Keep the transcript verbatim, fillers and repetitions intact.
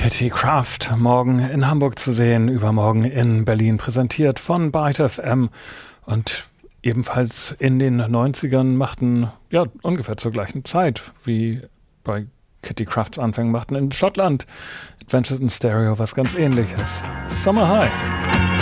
Kitty Kraft, morgen in Hamburg zu sehen, übermorgen in Berlin, präsentiert von Byte F M. Und ebenfalls in den neunzigern machten, ja, ungefähr zur gleichen Zeit wie bei Kitty Krafts Anfängen, machten in Schottland Adventures in Stereo was ganz Ähnliches. Summer High.